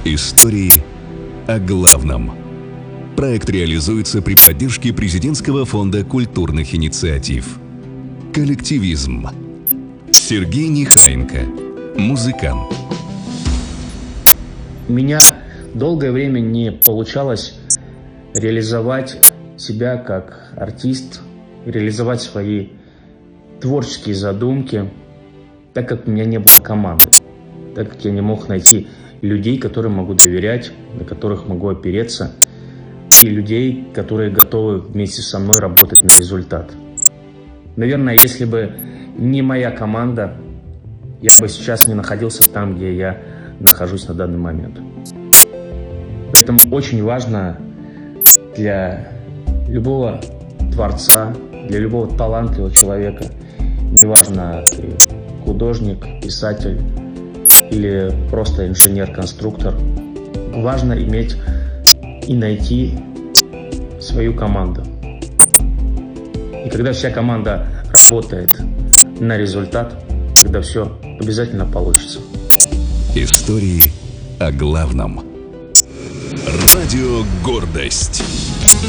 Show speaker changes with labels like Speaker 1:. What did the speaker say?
Speaker 1: Истории о главном. Проект реализуется при поддержке Президентского фонда культурных инициатив. Коллективизм. Сергей Нехаенко, музыкант.
Speaker 2: У меня долгое время не получалось реализовать себя как артист, реализовать свои творческие задумки, так как у меня не было команды, так как я не мог найти людей, которым могу доверять, на которых могу опереться, и людей, которые готовы вместе со мной работать на результат. Наверное, если бы не моя команда, я бы сейчас не находился там, где я нахожусь на данный момент. Поэтому очень важно для любого творца, для любого талантливого человека, неважно, ты художник, писатель или просто инженер-конструктор, важно иметь и найти свою команду. И когда вся команда работает на результат, тогда все обязательно получится.
Speaker 1: Истории о главном. Радио «Гордость».